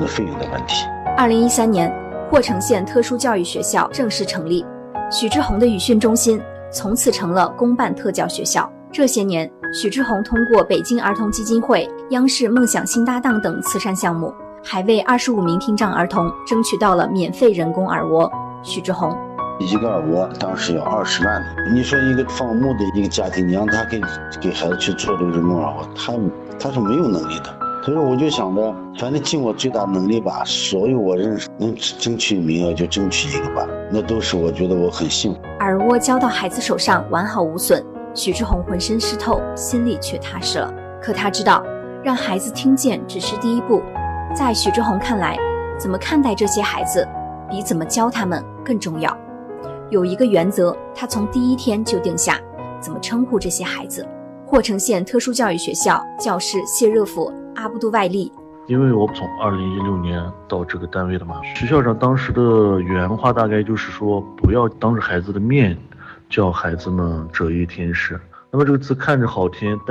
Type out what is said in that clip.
的费用的问题。 2013年，霍城县特殊教育学校正式成立，许志宏的语训中心从此成了公办特教学校。这些年，许志宏通过北京儿童基金会、央视梦想新搭档等慈善项目，还为25名听障儿童争取到了免费人工耳蜗。许志宏， 一个耳蜗当时要20万，你说一个放牧的一个家庭，你让他给孩子去做这个人工耳蜗，他是没有能力的。所以说我就想着，反正尽我最大能力吧，所有我认识能争取名额就争取一个吧，那都是我觉得我很幸福。 耳蜗交到孩子手上完好无损，许志宏浑身湿透，心里却踏实了。可他知道，让孩子听见只是第一步，在许志宏看来，怎么看待这些孩子，比怎么教他们更重要。有一个原则，他从第一天就定下，怎么称呼这些孩子。霍城县特殊教育学校教师谢热夫阿布杜外利， 因为我从2016年到这个单位的嘛，学校长当时的原话大概就是说，不要当着孩子的面叫孩子们折翼天使。那么这个词看着好听，